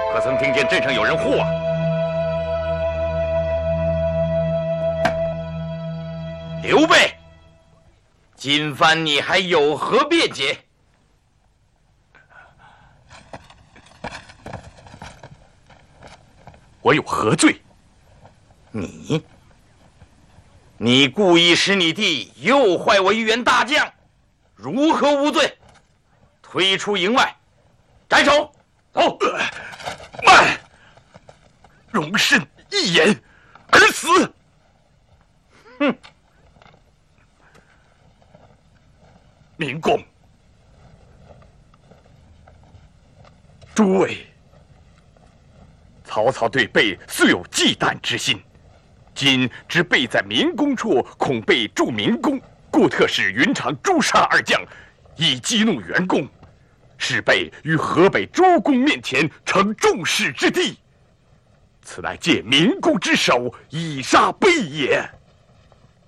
可曾听见镇上有人呼啊？刘备，今番你还有何辩解？ 我有何罪？ 你故意使你弟诱坏我一员大将，如何无罪？推出营外，斩首！走！ 慢！容身一言而死。 哼！ 明公，诸位，曹操对备素有忌惮之心，今知备在明公处，恐被助明公，故特使云长、诛杀二将，以激怒袁公，使备于河北诸公面前成众矢之的。此乃借明公之手以杀备也。